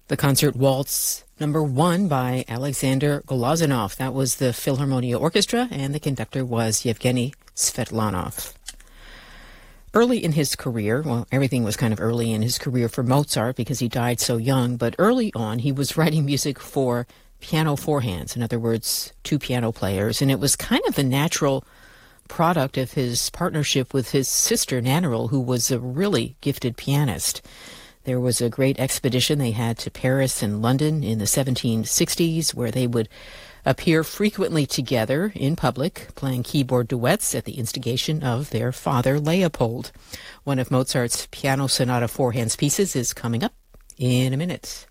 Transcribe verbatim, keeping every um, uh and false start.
The concert Waltz number one by Alexander Glazunov. That was the Philharmonia Orchestra, and the conductor was Yevgeny Svetlanov. Early in his career, well, everything was kind of early in his career for Mozart because he died so young, but early on he was writing music for piano four hands, in other words, two piano players, and it was kind of the natural product of his partnership with his sister Nannerl, who was a really gifted pianist. There was a great expedition they had to Paris and London in the seventeen sixties where they would appear frequently together in public, playing keyboard duets at the instigation of their father, Leopold. One of Mozart's piano sonata four hands pieces is coming up in a minute.